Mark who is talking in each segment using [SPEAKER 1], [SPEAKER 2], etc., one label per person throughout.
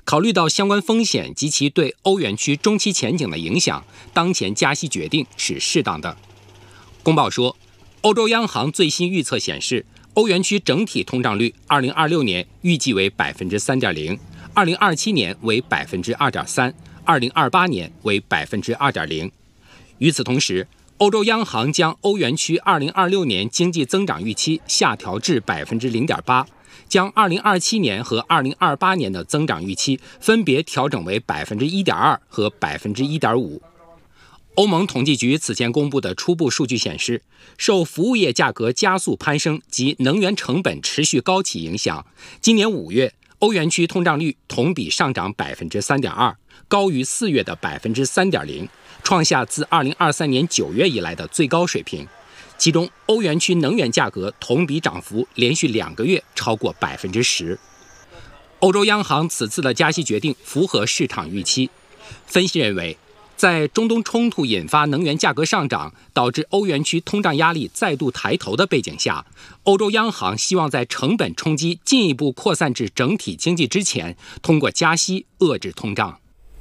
[SPEAKER 1] 考虑到相关风险及其对欧元区中期前景的影响，当前加息决定是适当的。公报说，欧洲央行最新预测显示，欧元区整体通胀率2026年预计为 3.0%， 2027年为 2.3%， 2028年为 2.0%。 与此同时，欧洲央行将欧元区2026年经济增长预期下调至 0.8%， 将2027年和2028年的增长预期分别调整为 1.2% 和 1.5%。欧盟统计局此前公布的初步数据显示，受服务业价格加速攀升及能源成本持续高企影响，今年5月欧元区通胀率同比上涨 3.2%， 高于4月的 3.0%， 创下自2023年9月以来的最高水平。其中，欧元区能源价格同比涨幅连续2个月超过 10%。欧洲央行此次的加息决定符合市场预期。分析认为，在中东冲突引发能源价格上涨，导致欧元区通胀压力再度抬头的背景下，欧洲央行希望在成本冲击进一步扩散至整体经济之前，通过加息遏制通胀。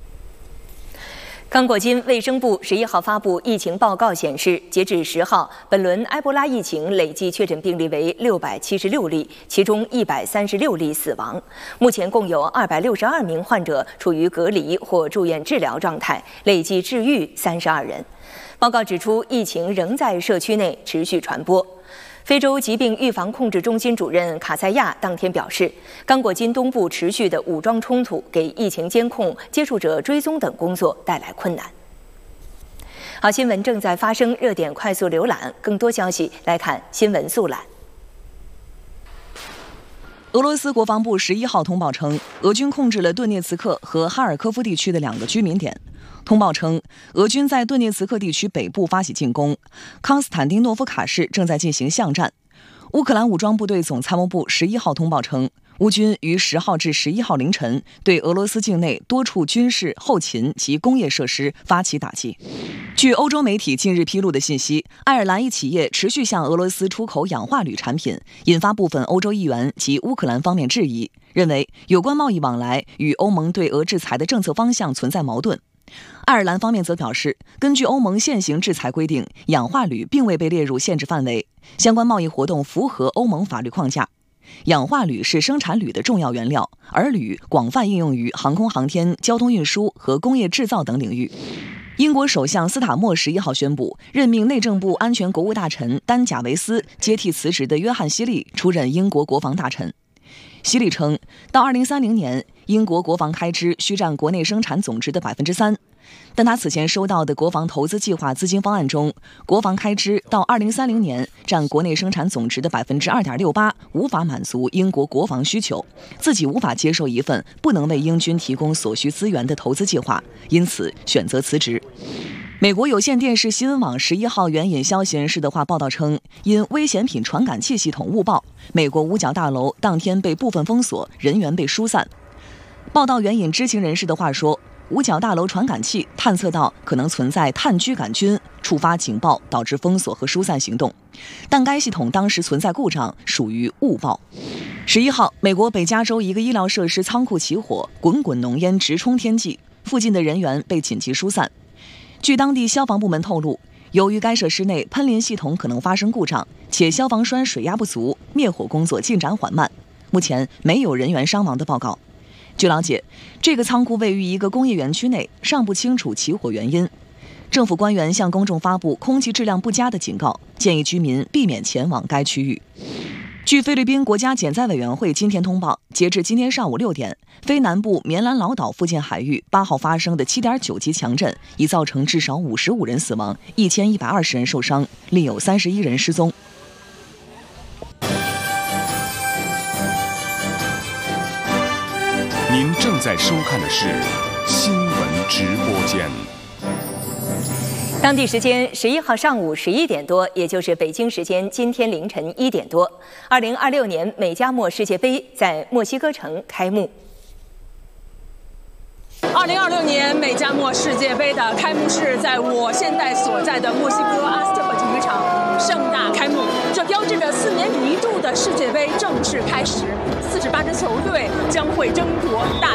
[SPEAKER 2] 刚果金卫生部11号发布疫情报告显示，截至10号，本轮埃博拉疫情累计确诊病例为676例，其中136例死亡。目前共有262名患者处于隔离或住院治疗状态，累计治愈32人。报告指出，疫情仍在社区内持续传播。非洲疾病预防控制中心主任卡塞亚当天表示，刚果金东部持续的武装冲突给疫情监控、接触者追踪等工作带来困难。好，新闻正在发生，热点快速浏览，更多消息来看新闻速览。
[SPEAKER 3] 俄罗斯国防部11号通报称，俄军控制了顿涅茨克和哈尔科夫地区的2个居民点。通报称，俄军在顿涅茨克地区北部发起进攻，康斯坦丁诺夫卡市正在进行巷战。乌克兰武装部队总参谋部11号通报称，乌军于10号至11号凌晨对俄罗斯境内多处军事、后勤及工业设施发起打击。据欧洲媒体近日披露的信息，爱尔兰一企业持续向俄罗斯出口氧化铝产品，引发部分欧洲议员及乌克兰方面质疑，认为有关贸易往来与欧盟对俄制裁的政策方向存在矛盾。爱尔兰方面则表示，根据欧盟现行制裁规定，氧化铝并未被列入限制范围，相关贸易活动符合欧盟法律框架。氧化铝是生产铝的重要原料，而铝广泛应用于航空航天、交通运输和工业制造等领域。英国首相斯塔默11号宣布，任命内政部安全国务大臣丹贾维斯接替辞职的约翰希利出任英国国防大臣。希利称，到2030年，英国国防开支需占国内生产总值的 3%， 但他此前收到的国防投资计划资金方案中，国防开支到2030年占国内生产总值的 2.68%， 无法满足英国国防需求，自己无法接受一份不能为英军提供所需资源的投资计划，因此选择辞职。美国有线电视新闻网11号援引消息人士的话报道称，因危险品传感器系统误报，美国五角大楼当天被部分封锁，人员被疏散。报道援引知情人士的话说，五角大楼传感器探测到可能存在炭疽杆菌，触发警报，导致封锁和疏散行动，但该系统当时存在故障，属于误报。11号，美国北加州一个医疗设施仓库起火，滚滚浓烟直冲天际，附近的人员被紧急疏散。据当地消防部门透露，由于该设施内喷淋系统可能发生故障，且消防栓水压不足，灭火工作进展缓慢，目前没有人员伤亡的报告。据了解，这个仓库位于一个工业园区内，尚不清楚起火原因。政府官员向公众发布空气质量不佳的警告，建议居民避免前往该区域。据菲律宾国家检灾委员会今天通报，截至今天上午6点，菲南部棉兰老岛附近海域8号发生的7.9级强震，已造成至少55人死亡，1120人受伤，另有31人失踪。
[SPEAKER 4] 您正在收看的是新闻直播间。
[SPEAKER 2] 当地时间11号上午11点多，也就是北京时间今天凌晨1点多，2026年美加墨世界杯在墨西哥城开幕。
[SPEAKER 5] 2026年美加墨世界杯的开幕式在我现在所在的墨西哥阿斯特克体育场盛大开幕，这标志着4年一度的世界杯正式开始，48支球队将会争夺大